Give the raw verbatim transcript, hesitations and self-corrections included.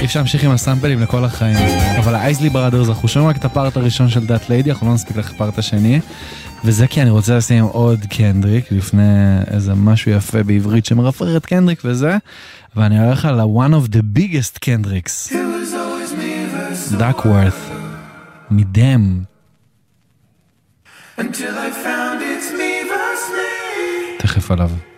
אי אפשר להמשיך עם הסמפלים לכל החיים. אבל האייזלי בראדרס, אנחנו שומעים רק את הפארט הראשון של דאט ליידי, אנחנו לא נספיק לך פארט השני. וזה כי אני רוצה לשים עוד קנדריק, לפני איזה משהו יפה בעברית שמרפרר את קנדריק וזה. ואני הולך על ה-one of the biggest קנדריקס. Duckworth. מדם. תכף עליו.